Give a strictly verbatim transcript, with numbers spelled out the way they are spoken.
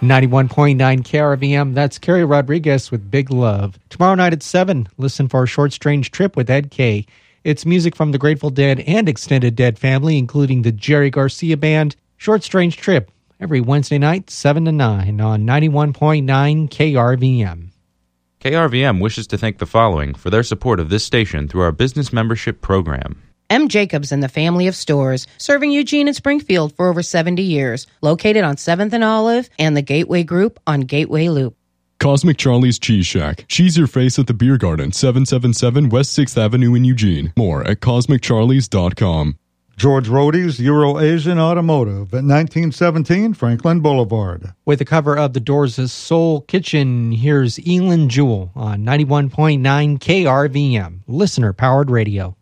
ninety-one point nine K R V M, that's Kerry Rodriguez with Big Love. Tomorrow night at seven, listen for Short Strange Trip with Ed Kay. It's music from the Grateful Dead and Extended Dead family, including the Jerry Garcia Band. Short Strange Trip, every Wednesday night, seven to nine on ninety-one point nine K R V M. K R V M wishes to thank the following for their support of this station through our business membership program. M. Jacobs and the family of stores, serving Eugene and Springfield for over seventy years, located on seventh and Olive and the Gateway Group on Gateway Loop. Cosmic Charlie's Cheese Shack. Cheese your face at the Beer Garden, seven seventy-seven West sixth Avenue in Eugene. More at cosmic charlies dot com. George Rody's Euro-Asian Automotive at nineteen seventeen Franklin Boulevard. With the cover of The Doors' Soul Kitchen, here's Elin Jewel on ninety-one point nine K R V M, listener-powered radio.